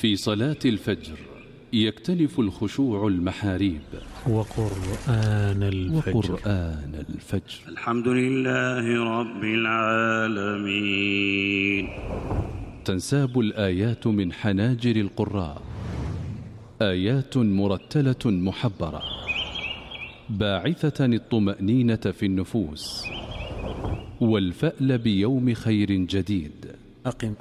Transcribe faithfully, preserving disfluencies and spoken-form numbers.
في صلاة الفجر يكتنف الخشوع المحاريب. وقرآن الفجر, وقرآن الفجر. الحمد لله رب العالمين. تنساب الآيات من حناجر القراء، آيات مرتلة محبرة باعثة الطمأنينة في النفوس والفأل بيوم خير جديد. أقم